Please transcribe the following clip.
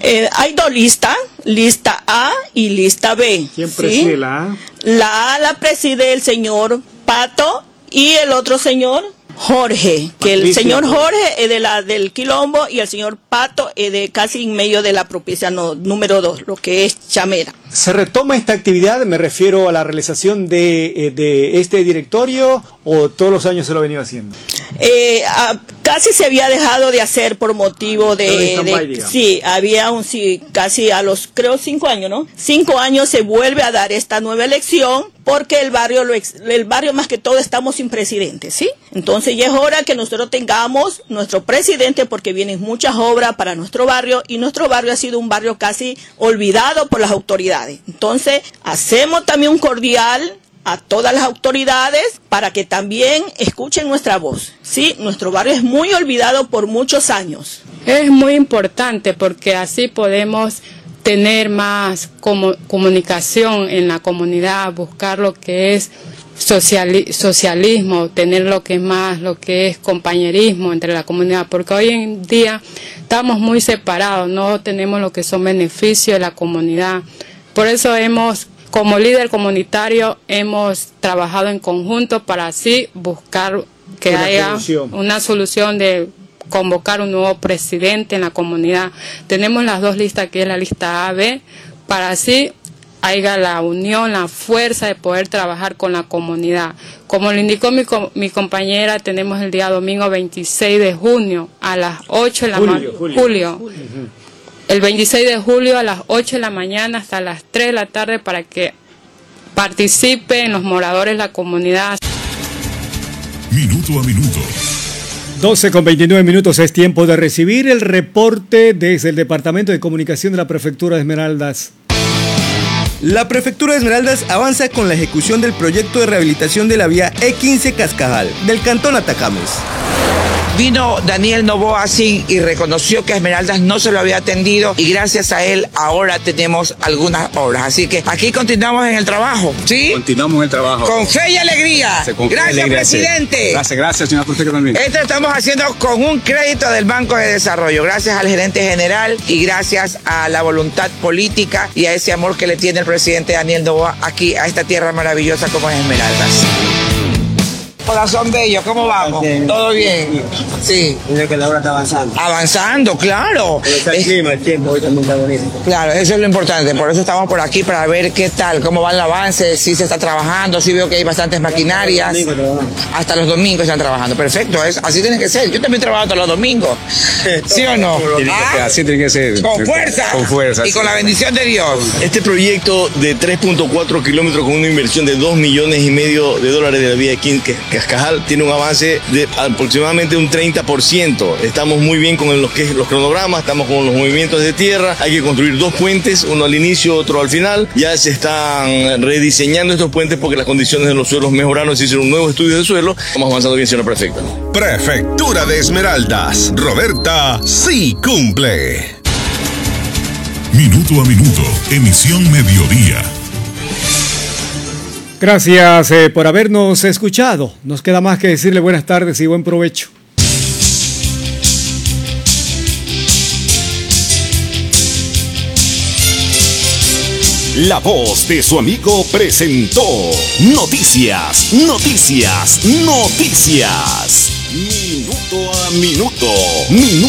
Hay dos listas, lista A y lista B. ¿Quién preside la A? La A la preside el señor Pato y el otro señor Jorge, que el señor Jorge es del Quilombo y el señor Pato es de casi en medio de la propicia número 2, lo que es Chamera. ¿Se retoma esta actividad? Me refiero a la realización de este directorio, o todos los años se lo ha venido haciendo. Casi se había dejado de hacer por motivo sí, había casi a los, creo, 5 años, ¿no? 5 años se vuelve a dar esta nueva elección, porque el barrio más que todo estamos sin presidente, ¿sí? Entonces ya es hora que nosotros tengamos nuestro presidente, porque vienen muchas obras para nuestro barrio, y nuestro barrio ha sido un barrio casi olvidado por las autoridades. Entonces hacemos también un cordial a todas las autoridades para que también escuchen nuestra voz, ¿sí? Nuestro barrio es muy olvidado por muchos años. Es muy importante porque así podemos tener más comunicación en la comunidad, buscar lo que es socialismo, tener lo que es compañerismo entre la comunidad, porque hoy en día estamos muy separados, no tenemos lo que son beneficios de la comunidad. Por eso como líder comunitario hemos trabajado en conjunto para así buscar que haya una solución de convocar un nuevo presidente en la comunidad. Tenemos las dos listas, que es la lista A, B, para así haya la unión, la fuerza de poder trabajar con la comunidad. Como lo indicó mi compañera, tenemos el día domingo 26 de junio a las 8 de la mañana. Julio. El 26 de julio a las 8 de la mañana hasta las 3 de la tarde, para que participen los moradores de la comunidad. Minuto a minuto. 12:29 es tiempo de recibir el reporte desde el Departamento de Comunicación de la Prefectura de Esmeraldas. La Prefectura de Esmeraldas avanza con la ejecución del proyecto de rehabilitación de la vía E15 Cascajal, del cantón Atacames. Vino Daniel Novoa y reconoció que a Esmeraldas no se lo había atendido, y gracias a él ahora tenemos algunas obras. Así que aquí continuamos en el trabajo, ¿sí? Continuamos en el trabajo. Con fe y alegría. Gracias, presidente. Gracias, señor prefecto también. Esto estamos haciendo con un crédito del Banco de Desarrollo, gracias al gerente general y gracias a la voluntad política y a ese amor que le tiene el presidente Daniel Novoa aquí a esta tierra maravillosa como es Esmeraldas. Corazón bello, ¿cómo vamos? ¿Todo bien? Sí. Creo que la obra está avanzando. Avanzando, claro. Pero está el clima, el tiempo, hoy también está bonito. Claro, eso es lo importante, por eso estamos por aquí, para ver qué tal, cómo va el avance, si se está trabajando, si veo que hay bastantes maquinarias. Hasta los domingos están trabajando, perfecto, así tiene que ser. Yo también trabajo hasta los domingos, ¿sí o no? Así tiene que ser. Con fuerza. Con fuerza. Y con la bendición de Dios. Este proyecto de 3.4 kilómetros con una inversión de $2,5 millones de la vía de Cascajal tiene un avance de aproximadamente un 30%. Estamos muy bien con los cronogramas, estamos con los movimientos de tierra. Hay que construir 2 puentes, uno al inicio, otro al final. Ya se están rediseñando estos puentes porque las condiciones de los suelos mejoraron. Se hicieron un nuevo estudio de suelo. Estamos avanzando bien, señora prefecta. Prefectura de Esmeraldas. Roberta sí cumple. Minuto a minuto. Emisión Mediodía. Gracias por habernos escuchado. Nos queda más que decirle buenas tardes y buen provecho. La voz de su amigo presentó Noticias. Minuto a minuto.